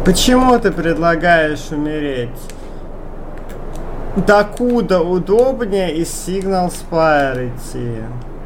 Почему ты предлагаешь умереть? Докуда удобнее из Signal Spire идти?